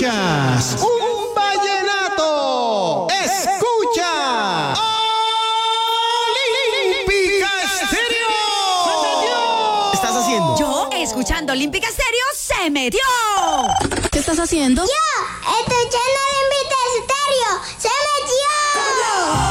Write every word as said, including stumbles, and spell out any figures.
escuchas un vallenato. Escucha Olímpica Estéreo. ¿Qué estás haciendo? Yo, escuchando Olímpica Estéreo, se metió. ¿Qué estás haciendo? Yo estoy llena de